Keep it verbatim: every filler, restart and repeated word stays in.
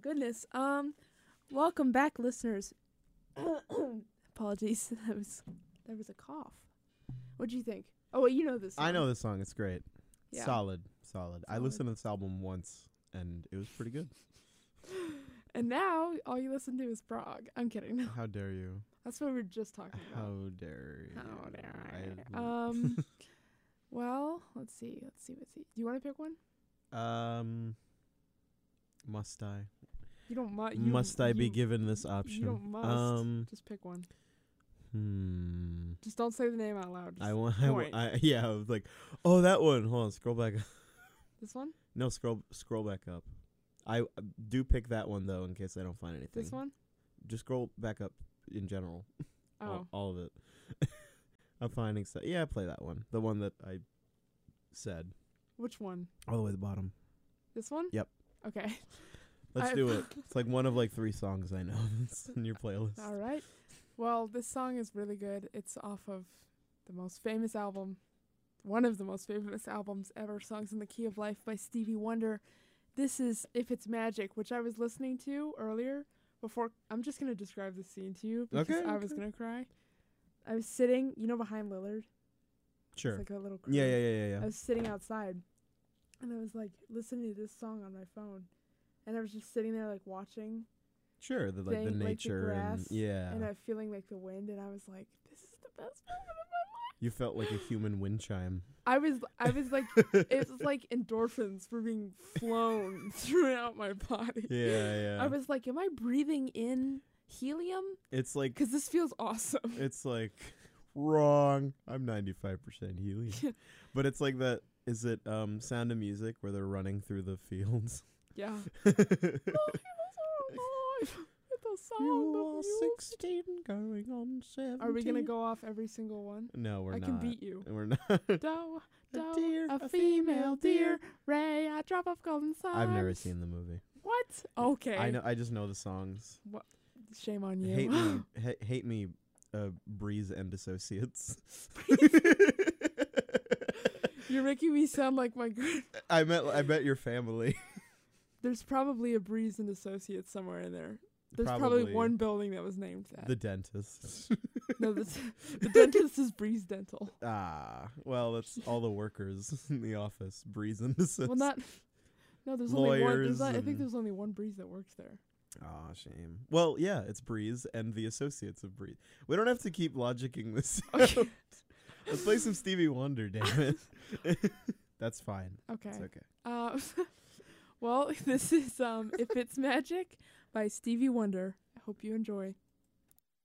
goodness. Um, welcome back, listeners. Apologies. That was there was a cough. What do you think? Oh, wait, you know this song. I know this song. It's great. Yeah. Solid, solid. I Solid. listened to this album once, and it was pretty good. And now all you listen to is Prague. I'm kidding. No, How dare you? that's what we were just talking about. How dare you? How dare I- I? Um. Well, let's see. Let's see. Let's see. Do you want to pick one? Um, must I? You don't mu- you must I be you- given this option? You don't must. Um, Just pick one. hmm. Just don't say the name out loud. I Just want. I, wa- point. I yeah. I was like, oh, that one. Hold on. Scroll back. This one? No, scroll. Scroll back up. I uh, do pick that one though, in case I don't find anything. This one? Just scroll back up in general. Oh. all, all of it. I'm finding stuff. Yeah, play that one. The one that I said. Which one? All the way to the bottom. This one? Yep. Okay. Let's I- do it. It's like one of like three songs I know that's in your playlist. All right. Well, this song is really good. It's off of the most famous album, one of the most famous albums ever, Songs in the Key of Life by Stevie Wonder. This is If It's Magic, which I was listening to earlier before. I'm just going to describe the scene to you because Okay, I was okay. going to cry. I was sitting, you know, behind Lillard? Sure. It's like a little Yeah, crib. yeah, yeah, yeah, I yeah. was sitting outside, and I was like listening to this song on my phone, and I was just sitting there like watching, Sure, the like the thing, like the nature grass, and yeah. and I feeling like the wind, and I was like, "This is the best moment of my life." You felt like a human wind chime. I was, I was like, it was like endorphins were being flown throughout my body. Yeah, yeah. I was like, "Am I breathing in helium? It's like Because this feels awesome." it's like wrong. I'm ninety-five percent helium. But it's like that is it um Sound of Music where they're running through the fields? Yeah. You are sixteen going on seventeen. Are we gonna go off every single one? No, we're I not. can beat you. We're not. Doe, doe, deer, a a female deer, Ray, a drop of golden sun. I've never seen the movie. What? Okay. I know. I just know the songs. Shame on you. Hate me, ha- hate me, uh, Breeze and Associates. You're making me sound like my. Gr- I met. I met your family. There's probably a Breeze and Associates somewhere in there. There's probably, Probably. one building that was named that. The dentist. no, the, the dentist is Breeze Dental. Ah, well, that's all the workers in the office. Breeze and Associates. Well, not. No, there's only one. Lawyers There's not, I think and- there's only one Breeze that works there. Aw, shame. Well, yeah, it's Breeze and the Associates of Breeze. We don't have to keep logicking this Okay. out. Let's play some Stevie Wonder, damn it. That's fine. Okay. It's okay. Uh, well, this is um, If It's Magic by Stevie Wonder. I hope you enjoy.